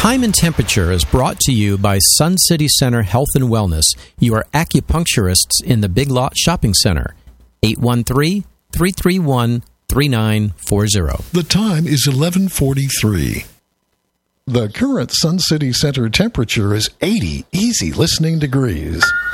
Time and Temperature is brought to you by Sun City Center Health and Wellness, your acupuncturists in the Big Lot Shopping Center. 813-331-3940. The time is 11:43. The current Sun City Center temperature is 80 easy listening degrees.